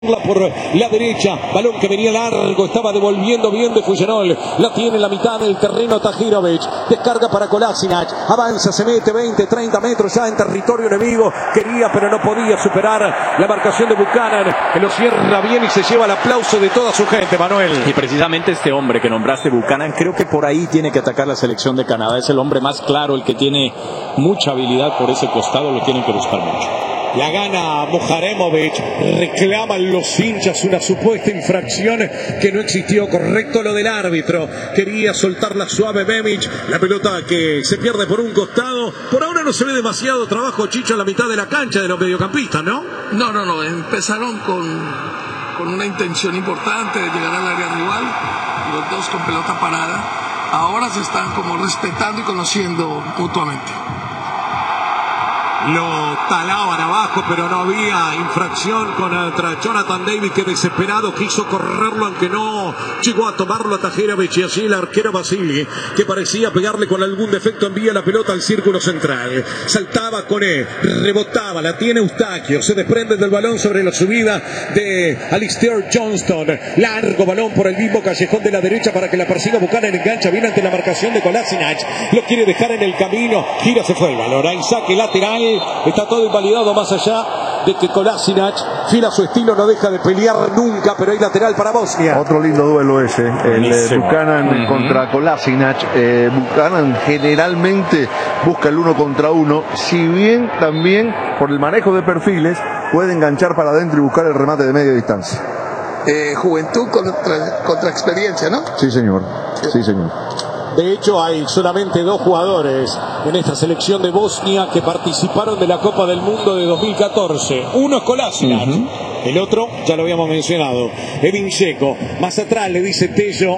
Por la derecha, balón que venía largo, estaba devolviendo bien de Fuyarol, la tiene en la mitad del terreno Tahirovic, descarga para Kolasinac, avanza, se mete 20, 30 metros ya en territorio enemigo, quería pero no podía superar la marcación de Buchanan, que lo cierra bien y se lleva el aplauso de toda su gente, Manuel. Y precisamente este hombre que nombraste, Buchanan, creo que por ahí tiene que atacar la selección de Canadá, es el hombre más claro, el que tiene mucha habilidad por ese costado, lo tienen que buscar mucho. La gana Mojaremovic, reclaman los hinchas una supuesta infracción que no existió, correcto lo del árbitro, quería soltarla suave Memic, la pelota que se pierde por un costado, por ahora no se ve demasiado trabajo, Chicho, en la mitad de la cancha de los mediocampistas, ¿no? No, empezaron con una intención importante de llegar al área rival, los dos con pelota parada, ahora se están como respetando y conociendo mutuamente. Lo talaban abajo, pero no había infracción contra Jonathan David, que desesperado quiso correrlo, aunque no llegó a tomarlo a Tahirovic, y allí el arquero Vasily, que parecía pegarle con algún defecto, envía la pelota al círculo central. Saltaba Koné, rebotaba, la tiene Eustaquio, se desprende del balón sobre la subida de Alistair Johnston. Largo balón por el mismo callejón de la derecha para que la persiga Buchanan, engancha bien ante la marcación de Kolasinac. Lo quiere dejar en el camino, gira, se fue el balón. Hay saque lateral. Está todo invalidado, más allá de que Kolasinac, fiel a su estilo, no deja de pelear nunca, pero hay lateral para Bosnia. Otro lindo duelo ese, el Buchanan contra Kolasinac. Buchanan generalmente busca el 1 contra 1, si bien también por el manejo de perfiles puede enganchar para adentro y buscar el remate de media distancia. Juventud contra experiencia, ¿no? Sí, señor. Sí, señor. De hecho, hay solamente 2 jugadores en esta selección de Bosnia que participaron de la Copa del Mundo de 2014. Uno es Kolasinac, el otro, ya lo habíamos mencionado, Edin Dzeko. Más atrás le dice Tello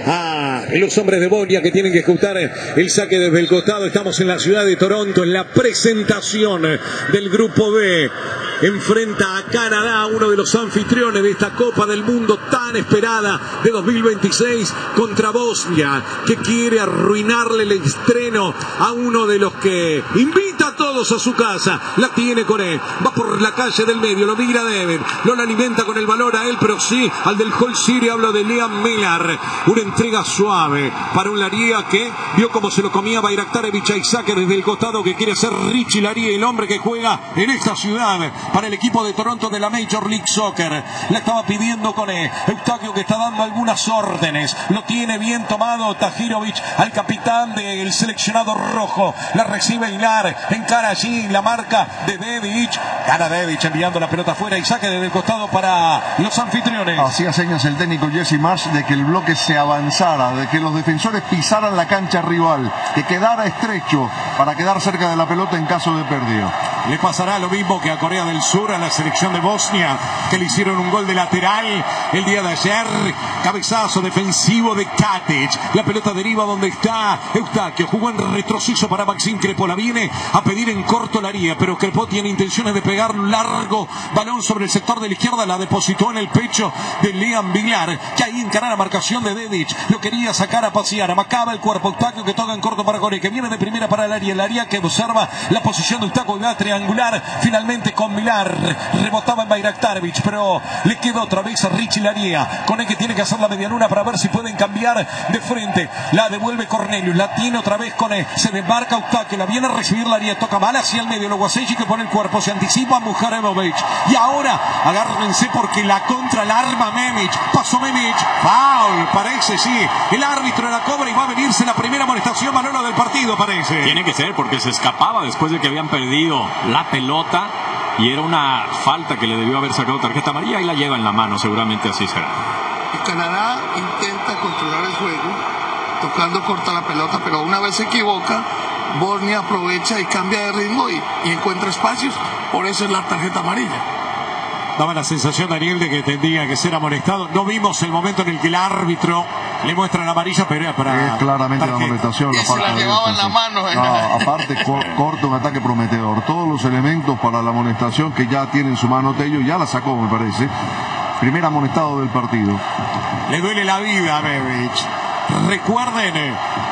a los hombres de Bosnia que tienen que ejecutar el saque desde el costado. Estamos en la ciudad de Toronto, en la presentación del Grupo B. Enfrenta a Canadá, uno de los anfitriones de esta Copa del Mundo tan esperada de 2026, contra Bosnia, que quiere arruinarle el estreno a uno de los que invita a todos a su casa. La tiene Koné, va por la calle del medio, lo mira David, no la alimenta con el valor a él, pero sí al del Hull City. Hablo de Liam Miller, una entrega suave para un Laria que vio cómo se lo comía Bayraktarevic a Isaac desde el costado, que quiere ser Richie Laria, el hombre que juega en esta ciudad para el equipo de Toronto de la Major League Soccer. La estaba pidiendo Koné, Eustaquio, que está dando algunas órdenes, lo tiene bien tomado Tahirovic al capitán del seleccionado rojo, la recibe Hilar, encara allí la marca de Dedic, gana Dedic enviando la pelota afuera y saque desde el costado para los anfitriones. Hacía señas el técnico Jesse Marsh de que el bloque se avanzara, de que los defensores pisaran la cancha rival, que quedara estrecho para quedar cerca de la pelota en caso de pérdida. Le pasará lo mismo que a Corea del Sur, a la selección de Bosnia, que le hicieron un gol de lateral el día de ayer. Cabezazo defensivo de Katic, la pelota deriva donde está Eustaquio, jugó en retroceso para Maxim Crepo, la viene a pedir en corto Laria, pero Crepo tiene intenciones de pegar un largo balón sobre el sector de la izquierda, la depositó en el pecho de Liam Villar, que ahí encara la marcación de Dedic, lo quería sacar a pasear, amacaba el cuerpo Eustaquio, que toca en corto para Corea, que viene de primera para el área, que observa la posición de Eustaquio, va a triangular finalmente con Villar, rebotaba en Bayraktarevic, pero le quedó otra vez a Richie Laria, con el que tiene que hacer la medialuna para ver si pueden cambiar de frente, la devuelve Cornelius, la tiene otra vez con él, se desmarca Eustaquio, la viene a recibir Laria, toca mal hacia el medio, luego Guasechi, que pone el cuerpo, se anticipa a Mojaremovic, y ahora agárrense porque la contra la arma Memic, pasó Memic, foul, parece, sí, el árbitro la cobra y va a venirse la primera amonestación, Manolo, del partido, parece. Tiene que ser, porque se escapaba después de que habían perdido la pelota y era una falta que le debió haber sacado tarjeta amarilla, y la lleva en la mano, seguramente así será. Y Canadá intenta controlar el juego, tocando corta la pelota, pero una vez se equivoca, Bosnia aprovecha y cambia de ritmo y encuentra espacios, por eso es la tarjeta amarilla. Daba la sensación, Daniel, de que tendría que ser amonestado. No vimos el momento en el que el árbitro le muestra la amarilla, pero era para... Es claramente la amonestación. Y se la llevaba en la mano. Aparte, corta un ataque prometedor. Todos los elementos para la amonestación que ya tiene en su mano Tello, ya la sacó, me parece. Primer amonestado del partido. Le duele la vida a Bebic. Recuerden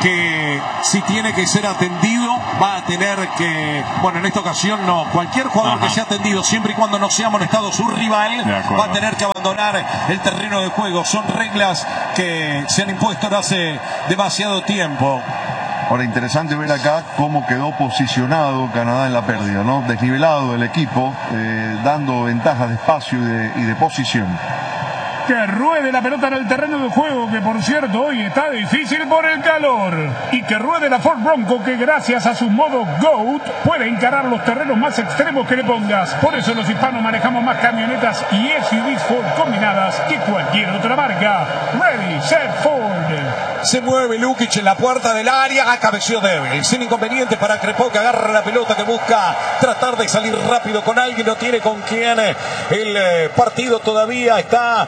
que si tiene que ser atendido va a tener que, bueno, en esta ocasión no, cualquier jugador que sea atendido siempre y cuando no sea amonestado su rival va a tener que abandonar el terreno de juego. Son reglas que se han impuesto hace demasiado tiempo. Ahora, interesante ver acá cómo quedó posicionado Canadá en la pérdida, ¿no? Desnivelado el equipo, dando ventajas de espacio y de posición. Que ruede la pelota en el terreno de juego, que por cierto hoy está difícil por el calor. Y que ruede la Ford Bronco, que gracias a su modo GOAT puede encarar los terrenos más extremos que le pongas. Por eso los hispanos manejamos más camionetas y SUVs Ford combinadas que cualquier otra marca. Ready, set, Ford. Se mueve Lukic en la puerta del área, cabeceó débil, sin inconveniente para Crepó, que agarra la pelota, que busca tratar de salir rápido con alguien, no tiene con quién. El partido todavía está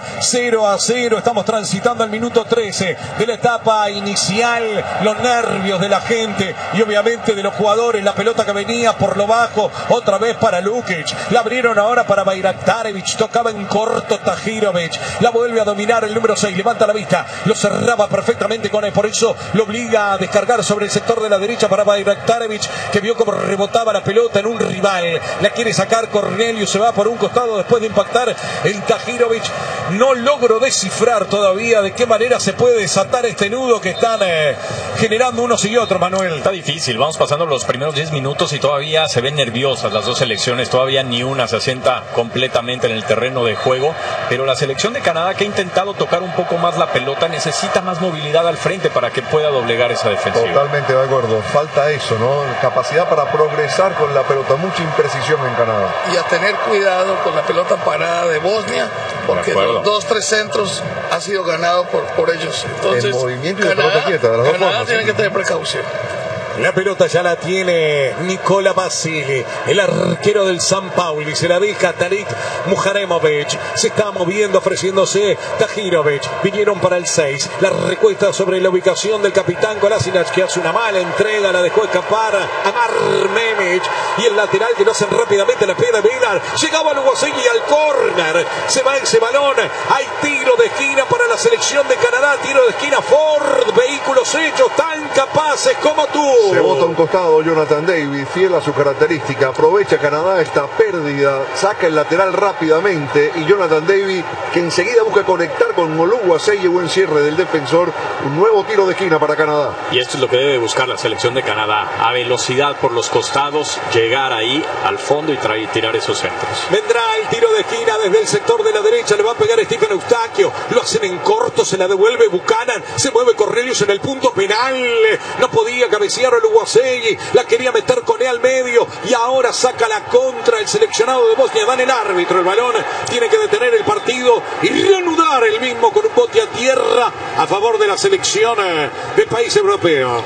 0-0, estamos transitando al minuto 13 de la etapa inicial. Los nervios de la gente y obviamente de los jugadores, la pelota que venía por lo bajo, otra vez para Lukic, la abrieron ahora para Bajraktarevic, tocaba en corto Tahirovic, la vuelve a dominar el número 6, levanta la vista, lo cerraba perfectamente con él, por eso lo obliga a descargar sobre el sector de la derecha para Bajraktarevic, que vio como rebotaba la pelota en un rival, la quiere sacar Cornelius, se va por un costado después de impactar en Tahirovic. No logro descifrar todavía de qué manera se puede desatar este nudo que están generando unos y otros, Manuel. Está difícil, vamos pasando los primeros 10 minutos y todavía se ven nerviosas las dos selecciones, todavía ni una se asienta completamente en el terreno de juego, pero la selección de Canadá, que ha intentado tocar un poco más la pelota, necesita más movilidad al frente para que pueda doblegar esa defensiva. Totalmente de acuerdo, falta eso, ¿no? Capacidad para progresar con la pelota, mucha imprecisión en Canadá. Y a tener cuidado con la pelota parada de Bosnia, porque los 2-3 centros ha sido ganado por ellos. Entonces, el movimiento y la pelota quieta, de las dos formas, tiene que tener precaución. La pelota ya la tiene Nikola Basili, el arquero del San Pauli. Se la deja Tarik Muharemovic. Se está moviendo, ofreciéndose Tahirovic. Vinieron para el 6. La recuesta sobre la ubicación del capitán Kolasinac, que hace una mala entrega. La dejó escapar a Marmemic. Y el lateral que lo hacen rápidamente, la pega de Vilar. Llegaba Lugosegui al córner. Se va ese balón. Hay tiro de esquina para la selección de Canadá. Tiro de esquina Ford. Vehículos hechos tan capaces como tú. Se bota a un costado Jonathan David, fiel a su característica. Aprovecha Canadá esta pérdida, saca el lateral rápidamente. Y Jonathan David, que enseguida busca conectar con Oluwaseyi, buen cierre del defensor. Un nuevo tiro de esquina para Canadá. Y esto es lo que debe buscar la selección de Canadá: a velocidad por los costados, llegar ahí al fondo y tirar esos centros. Vendrá el tiro de esquina desde el sector de la derecha. Le va a pegar Stephen Eustaquio. Lo hacen en corto, se la devuelve Buchanan. Se mueve Cornelius en el punto penal. No podía cabecear Oluwaseyi, la quería meter con él al medio y ahora saca la contra el seleccionado de Bosnia. Dan el árbitro, el balón tiene que detener el partido y reanudar el mismo con un bote a tierra a favor de la selección del país europeo.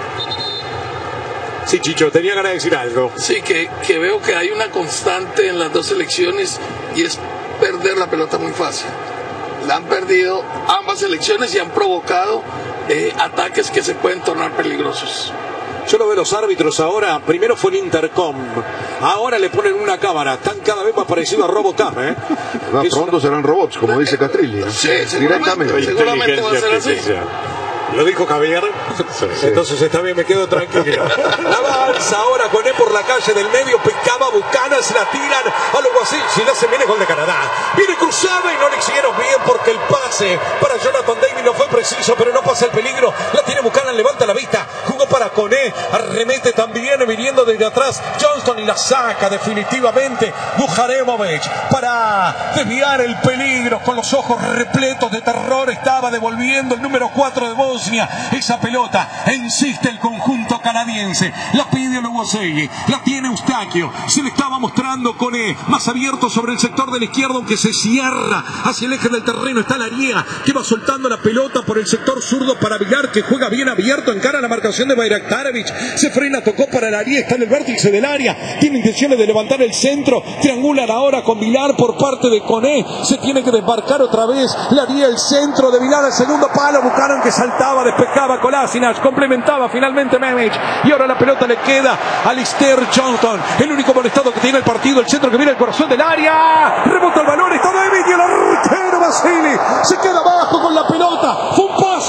Sí, Chicho, tenía ganas de decir algo. Sí, que veo que hay una constante en las dos selecciones y es perder la pelota muy fácil. La han perdido ambas selecciones y han provocado ataques que se pueden tornar peligrosos. Yo lo veo los árbitros ahora. Primero fue el Intercom, ahora le ponen una cámara. Están cada vez más parecidos a Robocop, Pronto serán robots, como dice Castrilli. Sí, directamente. Seguramente va a ser así. Lo dijo Javier, sí. Entonces está bien, me quedo tranquilo. Avanza ahora con él por la calle del medio, picaba Buchanan, se la tiran a lo así. Si la se viene gol de Canadá, viene cruzada y no le hicieron bien porque el pase para Jonathan David no fue preciso, pero no pasa el peligro. La tiene Buchanan, levanta la vista, jugó para Koné, arremete también viniendo desde atrás Johnston y la saca definitivamente Muharemovic para desviar el peligro. Con los ojos repletos de terror estaba devolviendo el número 4 de Bosnia esa pelota. Insiste el conjunto canadiense, la pide Oluwaseyi, la tiene Eustaquio, se le estaba mostrando con más abierto sobre el sector de la izquierda, aunque se cierra hacia el eje del terreno. Está Laría, que va soltando la pelota por el sector zurdo para Vilar, que juega bien abierto, encara la marcación de Bajraktarevic, se frena, tocó para Laría, está en el vértice del área, tiene intenciones de levantar el centro, triangulan ahora con Vilar por parte de Koné, se tiene que desmarcar otra vez Laría, el centro de Vilar al segundo palo, Buchanan que saltaba, despejaba Kolasinac, complementaba finalmente Memic, y ahora la pelota le queda a Alistair Johnston, el único molestado que tiene el partido, el centro que viene al corazón del área, rebota el balón, está David y el arquero Basili se queda abajo con la pelota, fue un pase en las manos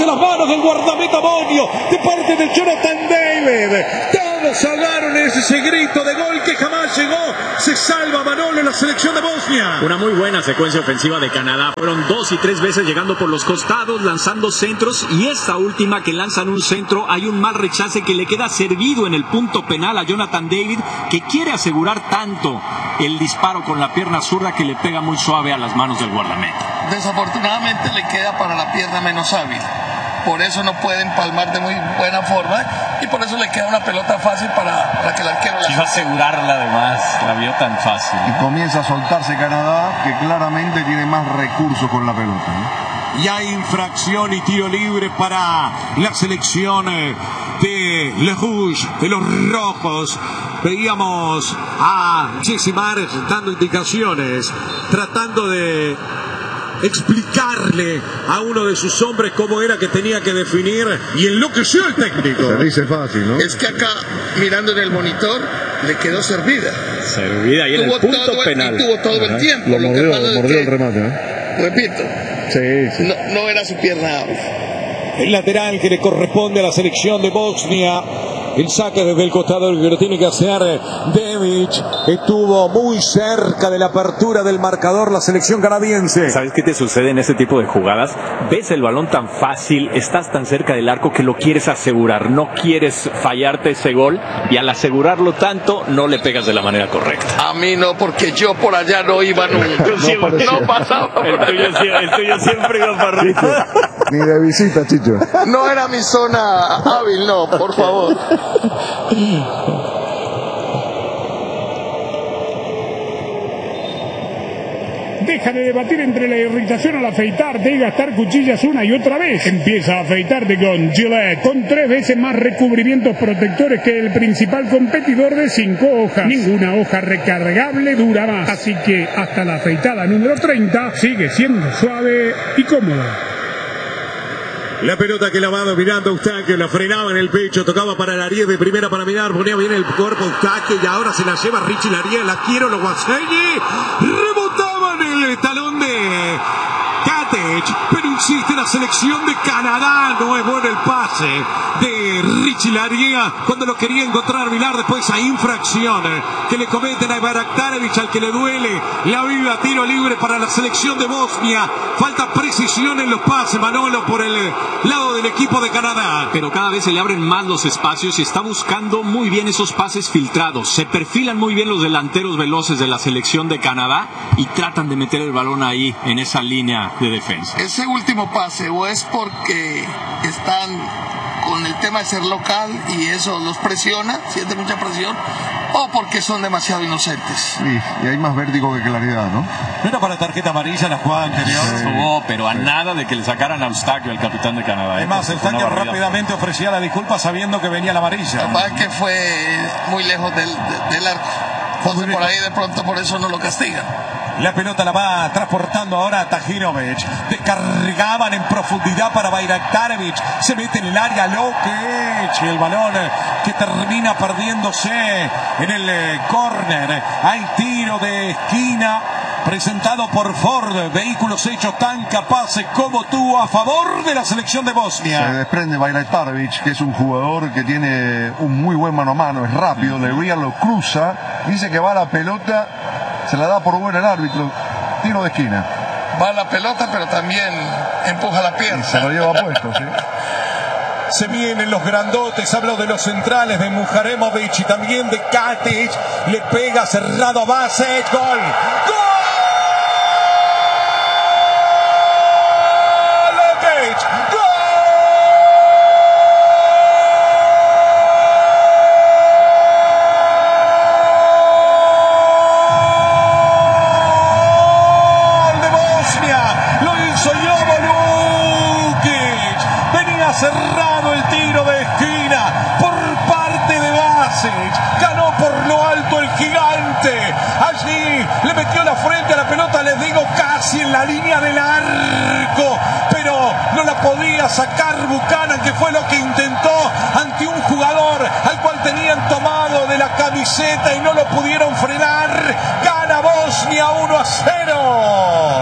atrás del guardameta Bonio, de parte de Jonathan David. Todos ahogaron ese grito de gol que jamás llegó. Se salva Manolo en la selección de Bosnia. Una muy buena secuencia ofensiva de Canadá. Fueron 2 y 3 veces llegando por los costados, lanzando centros. Y esta última que lanzan un centro, hay un mal rechace que le queda servido en el punto penal a Jonathan David, que quiere asegurar tanto el disparo con la pierna zurda que le pega muy suave a las manos del guardameta. Desafortunadamente le queda para la pierna menos hábil. Por eso no puede empalmar de muy buena forma y por eso le queda una pelota fácil para que el arquero la... Iba a asegurarla además, la vio tan fácil. Y comienza a soltarse Canadá, que claramente tiene más recursos con la pelota, ¿no? Y hay infracción y tiro libre para la selección de Le Rouge, de los rojos. Veíamos a Jesse Marsch dando indicaciones, tratando de explicarle a uno de sus hombres cómo era que tenía que definir, y enloqueció el técnico. Se dice fácil, ¿no? Es que acá, mirando en el monitor, le quedó servida. Servida y en el punto penal. Y tuvo todo el tiempo. Lo mordió el remate, ¿eh? Repito, Sí. no era su pierna hábil. El lateral que le corresponde a la selección de Bosnia. El saque desde el costado que lo tiene que hacer Devic. Estuvo muy cerca de la apertura del marcador la selección canadiense. ¿Sabes qué te sucede en ese tipo de jugadas? Ves el balón tan fácil, estás tan cerca del arco que lo quieres asegurar, no quieres fallarte ese gol, y al asegurarlo tanto no le pegas de la manera correcta. A mí no, porque yo por allá no iba nunca. No pasaba por allá. El tuyo siempre iba para arriba. Ni de visita, Chicho. No era mi zona hábil, no, por favor. Deja de debatir entre la irritación al afeitarte y gastar cuchillas una y otra vez. Empieza a afeitarte con Gillette, con 3 veces más recubrimientos protectores que el principal competidor de 5 hojas. Ninguna hoja recargable dura más. Así que hasta la afeitada número 30 sigue siendo suave y cómoda. La pelota que la va dominando Eustaquio, la frenaba en el pecho, tocaba para Larié de primera para mirar, ponía bien el cuerpo Eustaquio y ahora se la lleva Richie Larié, la quiero, lo Guasegui, rebotaba en el talón de Katic, pero insiste la selección de Canadá, no es bueno el pase de Richie Larié cuando lo quería encontrar Vilar, después a infracción que le cometen a Baraktarevic, al que le duele la vida, tiro libre para la selección de Bosnia, falta precisión en los pases, Manolo, por el lado del equipo de Canadá. Pero cada vez se le abren más los espacios y está buscando muy bien esos pases filtrados. Se perfilan muy bien los delanteros veloces de la selección de Canadá y tratan de meter el balón ahí, en esa línea de defensa. Ese último pase o es porque están con el tema de ser local y eso los presiona, siente mucha presión, o porque son demasiado inocentes. Y hay más vértigo que claridad, ¿no? No era para tarjeta amarilla la jugada anterior. Pero a nada de que le sacaran a Eustaquio, el capitán de Canadá. Además, Eustaquio rápidamente ofrecía la disculpa sabiendo que venía la amarilla. La verdad es que fue muy lejos del arco. Entonces por ahí de pronto por eso no lo castigan. La pelota la va transportando ahora a Tahirovic. Descargaban en profundidad para Baraktarevic. Se mete en el área Lokic. El balón que termina perdiéndose en el córner. Hay tiro de esquina presentado por Ford. Vehículos hechos tan capaces como tú a favor de la selección de Bosnia. Se desprende Baraktarevic, que es un jugador que tiene un muy buen mano a mano. Es rápido, Lería lo cruza. Dice que va la pelota. Se la da por buena el árbitro. Tiro de esquina. Va la pelota, pero también empuja la pierna. Se lo lleva puesto, sí. Se vienen los grandotes, hablo de los centrales de Mujaremovic y también de Katic. Le pega cerrado a Basic. ¡Gol! ¡Gol! ¡Lokic! ¡Gol! Cerrado el tiro de esquina por parte de Basic. Ganó por lo alto el gigante. Allí le metió la frente a la pelota, les digo, casi en la línea del arco. Pero no la podía sacar Buchanan, que fue lo que intentó ante un jugador al cual tenían tomado de la camiseta y no lo pudieron frenar. Gana Bosnia 1-0.